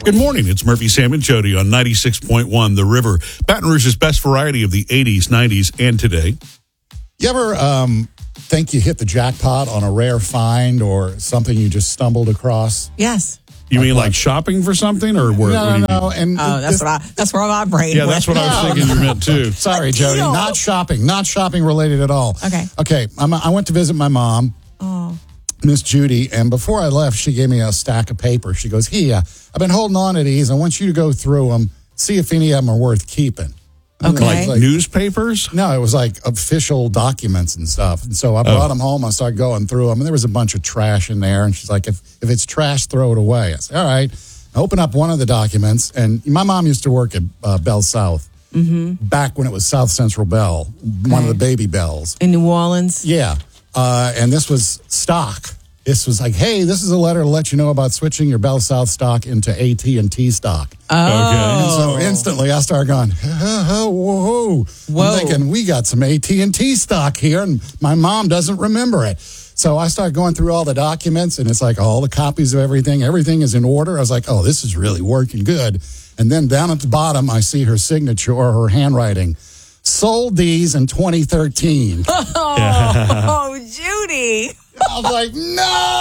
Good morning. It's Murphy, Sam, and Jody on 96.1 The River. Baton Rouge's best variety of the 80s, 90s, and today. You ever think you hit the jackpot on a rare find or something you just stumbled across? Yes. You mean like shopping for something, or where? No. And That's where my brain went. that's what I was thinking you meant too. Sorry, Jody. Not shopping related at all. Okay. I went to visit my mom, Miss Judy, and before I left, she gave me a stack of paper. She goes, "Here, I've been holding on to these. I want you to go through them, see if any of them are worth keeping." Okay. Like newspapers? No, it was like official documents and stuff. And so I brought them home. I started going through them, and there was a bunch of trash in there. And she's like, if it's trash, throw it away. I said, all right. I open up one of the documents, and my mom used to work at Bell South back when it was South Central Bell, one of the baby bells. In New Orleans? Yeah. And this was stock. This was like, hey, this is a letter to let you know about switching your Bell South stock into AT&T stock. Oh. Okay. And so instantly I started going, whoa. I'm thinking, we got some AT&T stock here, and my mom doesn't remember it. So I started going through all the documents, and it's like all the copies of everything. Everything is in order. I was like, oh, this is really working good. And then down at the bottom, I see her signature or her handwriting. Sold these in 2013. Oh, Judy. I was like, no!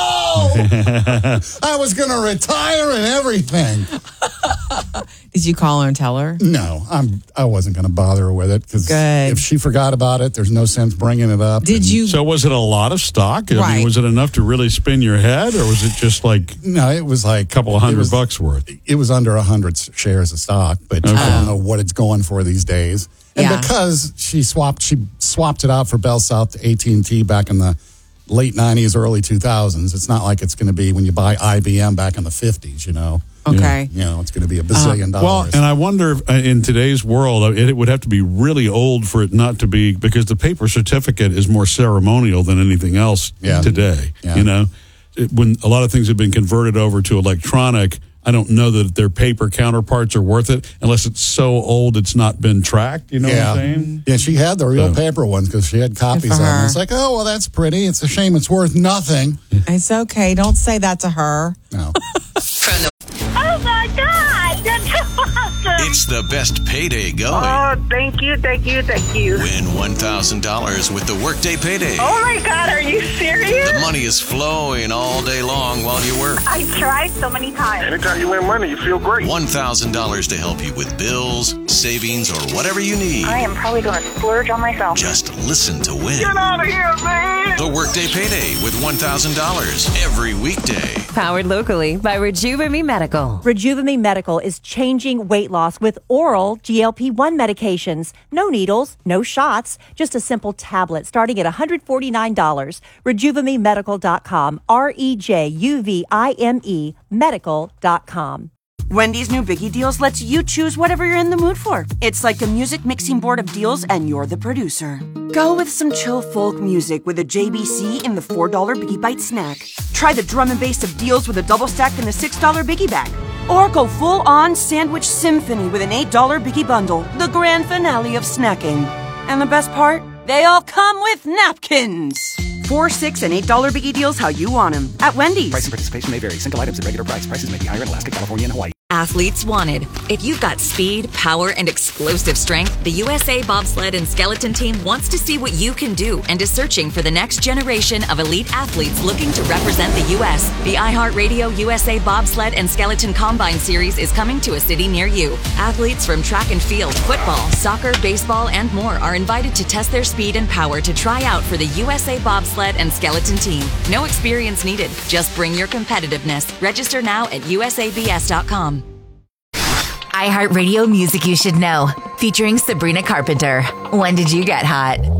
I was going to retire and everything. Did you call her and tell her? No, I wasn't going to bother her with it because if she forgot about it, there's no sense bringing it up. So was it a lot of stock? I Right. mean, was it enough to really spin your head, or was it just like No, it was like a couple of $100 worth? It was under 100 shares of stock, but I don't know what it's going for these days. And because she swapped it out for Bell South to AT&T back in the late 90s, early 2000s. It's not like it's going to be when you buy IBM back in the 50s, you know. Okay. You know, it's going to be a bazillion dollars. Well, and I wonder if, in today's world, it would have to be really old for it not to be, because the paper certificate is more ceremonial than anything else today. Yeah. You know, when a lot of things have been converted over to electronic, I don't know that their paper counterparts are worth it unless it's so old it's not been tracked. You know what I'm saying? Yeah, she had the real paper ones because she had copies of them. It's like, oh, well, that's pretty. It's a shame it's worth nothing. It's okay. Don't say that to her. No. Oh, my God. That's awesome. It's the best payday going. Oh, thank you. Win $1,000 with the Workday Payday. Oh, my God. Are you serious? The money is flowing all day long while you work. I tried so many times. Anytime you win money, you feel great. $1,000 to help you with bills, savings, or whatever you need. I am probably going to splurge on myself. Just listen to win. Get out of here, man! The Workday Payday with $1,000 every weekday. Powered locally by Rejuvenate Medical. Rejuvenate Medical is changing weight loss with oral GLP-1 medications. No needles, no shots, just a simple tablet starting at $149. RejuvenateMedical.com. REJUVIME medical.com. Wendy's new Biggie Deals lets you choose whatever you're in the mood for. It's like a music mixing board of deals, and you're the producer. Go with some chill folk music with a JBC in the $4 Biggie Bite snack. Try the drum and bass of deals with a double stack in the $6 Biggie Bag. Or go full-on sandwich symphony with an $8 Biggie Bundle, the grand finale of snacking. And the best part? They all come with napkins. $4, $6, and $8 Biggie Deals how you want them at Wendy's. Price and participation may vary. Single items at regular price. Prices may be higher in Alaska, California, and Hawaii. Athletes wanted. If you've got speed, power, and explosive strength, the USA Bobsled and Skeleton Team wants to see what you can do and is searching for the next generation of elite athletes looking to represent the U.S. The iHeartRadio USA Bobsled and Skeleton Combine Series is coming to a city near you. Athletes from track and field, football, soccer, baseball, and more are invited to test their speed and power to try out for the USA Bobsled and Skeleton Team. No experience needed. Just bring your competitiveness. Register now at usabs.com. iHeartRadio Music You Should Know, featuring Sabrina Carpenter. When did you get hot?